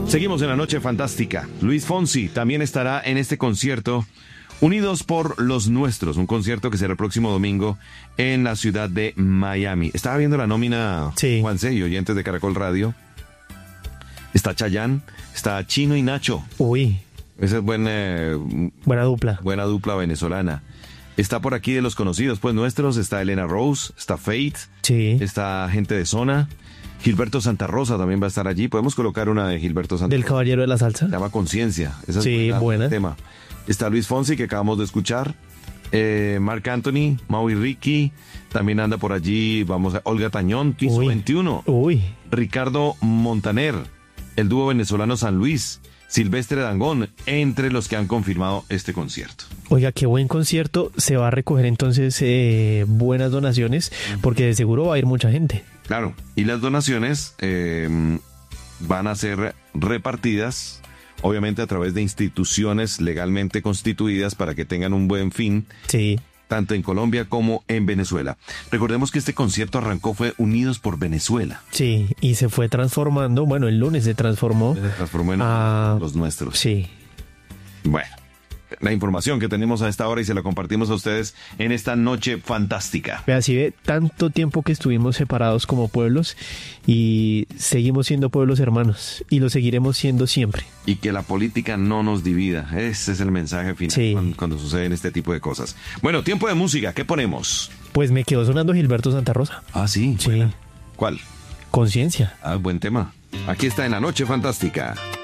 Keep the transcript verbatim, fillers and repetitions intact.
Seguimos en la noche fantástica. Luis Fonsi también estará en este concierto Unidos por los Nuestros, un concierto que será el próximo domingo en la ciudad de Miami. Estaba viendo la nómina, sí. Juanse y oyentes de Caracol Radio. Está Chayanne, está Chino y Nacho. Uy. Esa es buena, buena dupla. Buena dupla venezolana. Está por aquí de los conocidos, pues nuestros, está Elena Rose, está Faith, sí. está gente de zona. Gilberto Santa Rosa también va a estar allí. Podemos colocar una de Gilberto Santa Del Rosa. Caballero de la Salsa. Se llama Conciencia. Esa sí, es buena. tema. Está Luis Fonsi, que acabamos de escuchar. Eh, Marc Anthony, Mau y Ricky. También anda por allí, vamos a Olga Tañón, Piso Uy. veintiuno. Uy. Ricardo Montaner, el dúo venezolano San Luis. Silvestre Dangond, entre los que han confirmado este concierto. Oiga, qué buen concierto. Se va a recoger entonces eh, buenas donaciones, porque de seguro va a ir mucha gente. Claro, y las donaciones eh, van a ser repartidas, obviamente a través de instituciones legalmente constituidas para que tengan un buen fin. Sí. Tanto en Colombia como en Venezuela. Recordemos que este concierto arrancó, fue Unidos por Venezuela. Sí, y se fue transformando, bueno, el lunes se transformó. Se transformó en a... los nuestros. Sí. Bueno, la información que tenemos a esta hora y se la compartimos a ustedes en esta noche fantástica. Vea, si ve tanto tiempo que estuvimos separados como pueblos y seguimos siendo pueblos hermanos y lo seguiremos siendo siempre. Y que la política no nos divida. Ese es el mensaje final sí. cuando, cuando suceden este tipo de cosas. Bueno, tiempo de música, ¿qué ponemos? Pues me quedó sonando Gilberto Santa Rosa. Ah, sí. Sí. Buena. ¿Cuál? Conciencia. Ah, buen tema. Aquí está en la noche fantástica.